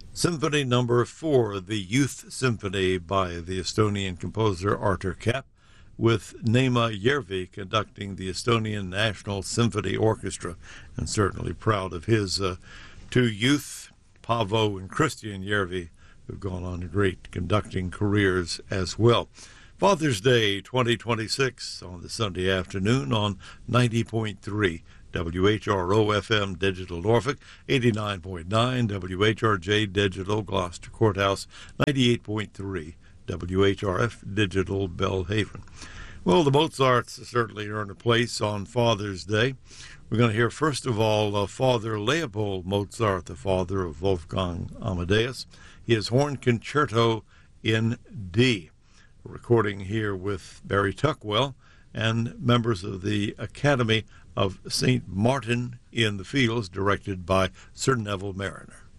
Symphony Number 4, the Youth Symphony by the Estonian composer Artur Kapp, with Neema Järvi conducting the Estonian National Symphony Orchestra, and certainly proud of his two youth, Paavo and Christian Järvi, who've gone on to great conducting careers as well. Father's Day 2026 on the Sunday afternoon on 90.3 WHRO-FM Digital Norfolk, 89.9 WHRJ Digital Gloucester Courthouse, 98.3 WHRF Digital Belhaven. Well, the Mozarts certainly earn a place on Father's Day. We're going to hear, first of all, Father Leopold Mozart, the father of Wolfgang Amadeus, his Horn Concerto in D. A recording here with Barry Tuckwell and members of the Academy of St. Martin in the Fields, directed by Sir Neville Mariner.